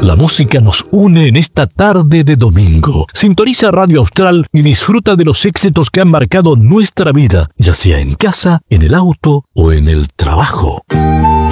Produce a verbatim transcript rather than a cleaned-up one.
La música nos une en esta tarde de domingo. Sintoniza Radio Austral y disfruta de los éxitos que han marcado nuestra vida, ya sea en casa, en el auto o en el trabajo.